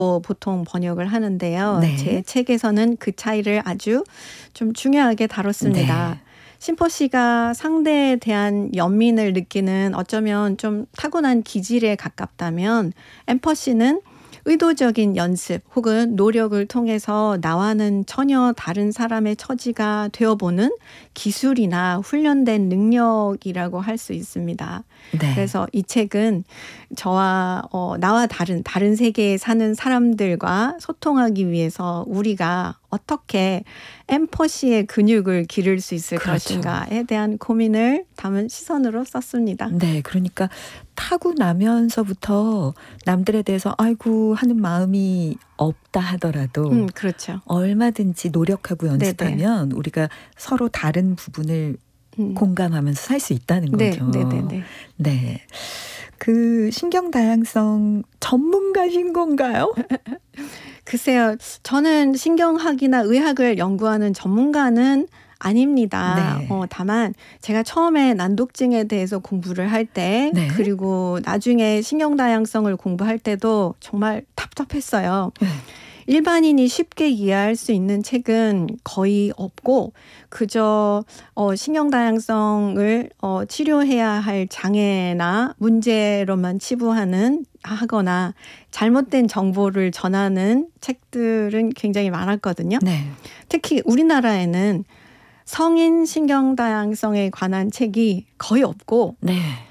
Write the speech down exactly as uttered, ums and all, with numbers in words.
보통 번역을 하는데요. 네. 제 책에서는 그 차이를 아주 좀 중요하게 다뤘습니다. 네. 심포 씨가 상대에 대한 연민을 느끼는 어쩌면 좀 타고난 기질에 가깝다면 엠퍼 씨는 의도적인 연습 혹은 노력을 통해서 나와는 전혀 다른 사람의 처지가 되어보는 기술이나 훈련된 능력이라고 할 수 있습니다. 네. 그래서 이 책은 저와 어, 나와 다른 다른 세계에 사는 사람들과 소통하기 위해서 우리가 어떻게 엠퍼시의 근육을 기를 수 있을 그렇죠. 것인가에 대한 고민을 담은 시선으로 썼습니다. 네, 그러니까 타고 나면서부터 남들에 대해서 아이고 하는 마음이 없다 하더라도 음, 그렇죠. 얼마든지 노력하고 연습하면 네네. 우리가 서로 다른 부분을 음. 공감하면서 살 수 있다는 네, 거죠. 네, 네, 네. 네. 그 신경 다양성 전문가신 건가요? 글쎄요. 저는 신경학이나 의학을 연구하는 전문가는 아닙니다. 네. 어, 다만 제가 처음에 난독증에 대해서 공부를 할 때 네. 그리고 나중에 신경 다양성을 공부할 때도 정말 답답했어요. 네. 일반인이 쉽게 이해할 수 있는 책은 거의 없고 그저 어, 신경 다양성을 어, 치료해야 할 장애나 문제로만 치부하는 하거나 잘못된 정보를 전하는 책들은 굉장히 많았거든요. 네. 특히 우리나라에는 성인 신경 다양성에 관한 책이 거의 없고 네.